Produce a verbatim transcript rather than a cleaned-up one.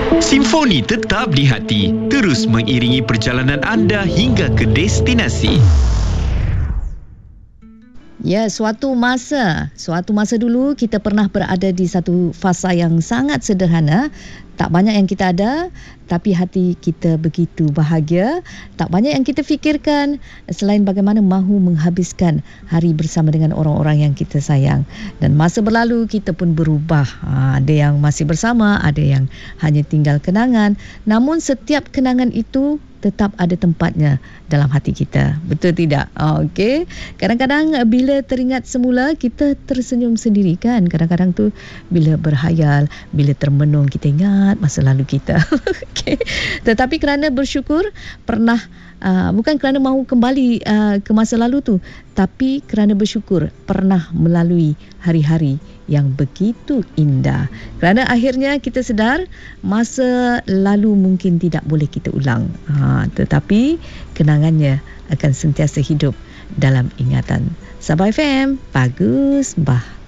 Simfoni tetap di hati, terus mengiringi perjalanan anda hingga ke destinasi. Ya, suatu masa, suatu masa dulu kita pernah berada di satu fasa yang sangat sederhana. Tak banyak yang kita ada, tapi hati kita begitu bahagia. Tak banyak yang kita fikirkan selain bagaimana mahu menghabiskan hari bersama dengan orang-orang yang kita sayang. Dan masa berlalu, kita pun berubah. Ha, ada yang masih bersama, ada yang hanya tinggal kenangan. Namun setiap kenangan itu tetap ada tempatnya dalam hati kita. Betul tidak? Okey. Kadang-kadang bila teringat semula, kita tersenyum sendiri kan. Kadang-kadang tu bila berhayal, bila termenung, kita ingat masa lalu kita. Okey. Tetapi kerana bersyukur pernah Uh, bukan kerana mahu kembali uh, ke masa lalu tu, tapi kerana bersyukur pernah melalui hari-hari yang begitu indah. Kerana akhirnya kita sedar masa lalu mungkin tidak boleh kita ulang, ha, tetapi kenangannya akan sentiasa hidup dalam ingatan. Sabah F M, bagus bah.